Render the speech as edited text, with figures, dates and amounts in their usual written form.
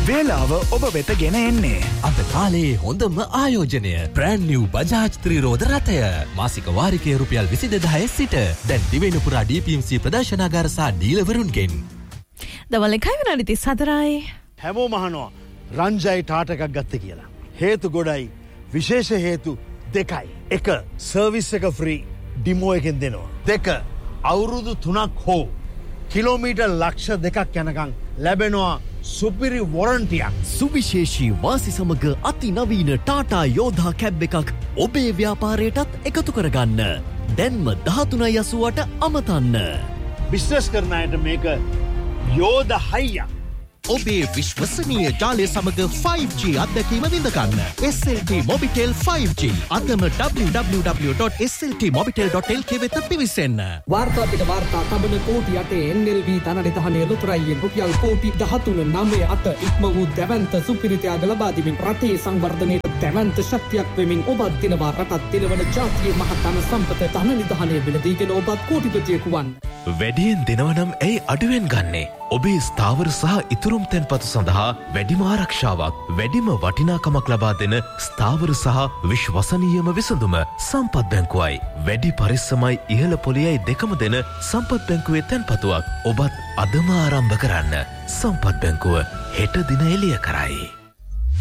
වේලාව ඔබ වෙත ගෙන එන්නේ. අද කාලේ හොඳම ආයෝජනය brand new Bajaj ත්‍රිරෝද රථය. මාසික වාරිකය රුපියල් 22000 සිට දැන් දිවයින පුරා DPMC ප්‍රදර්ශනාගාර සහ ඩීලර්වරුන්ගෙන්. දවල් 1:34යි. හැමෝම අහනවා රංජයි ටාට එකක් ගත්තේ කියලා. හේතු ගොඩයි. විශේෂ හේතු දෙකයි. 1 සර්විස් එක ෆ්‍රී ඩිමෝ එකෙන් දෙනවා. 2 අවුරුදු 3ක් හෝ කිලෝමීටර් ලක්ෂ 2ක් යනකම් ලැබෙනවා සුපිරි වොරන්ටියක්. සුවිශේෂී වාසි සමග අතිනවීන ටාටා යෝධා කැබ් එකක් ඔබේ ව්‍යාපාරයටත් එකතු කරගන්න. දැන්ම 13.80ට අමතන්න. බිස්නස් කරන අයට මේක යෝධ හයියක්. ඔබේ විශ්වසනීය ජාලය සමග 5G අත්දැකීම විඳගන්න. SLT Mobitel 5G. අදම www.sltmobitel.lk වෙත පිවිසෙන්න. වාර්තා පිට වාර්තා තබන කෝටි 8 NLV ධනනිධානයේ ලොතරැයියෙන් රුපියල් කෝටි 13.98 ඉක්ම වූ දැවැන්ත සුපිරිත්‍යාග ලබා දෙමින් රටේ සංවර්ධනයට දැවැන්ත ශක්තියක් වෙමින් ඔබත් දිනවා රටත් දිනවන ජාතියේ මහතන සම්පත ධනනිධානයේ වෙලදීගෙන ඔබත් කෝටිපතියෙකු වන්න. වැඩියෙන් දෙනවනම් ඇයි අඩුවෙන් ගන්නේ? ඔබේ ස්ථාවර සහ ඉතුරුම් තැන්පතු සඳහා වැඩිම ආරක්ෂාවක්, වැඩිම වටිනාකමක් ලබා දෙන ස්ථාවර සහ විශ්වසනීයම විසඳුම සම්පත් බැංකුවයි. වැඩි පරිස්සමයි ඉහළ පොලියයි දෙකම දෙන සම්පත් බැංකුවේ තැන්පතුවක් ඔබත් අදම ආරම්භ කරන්න. සම්පත් බැංකුව හෙට දින එළිය කරයි.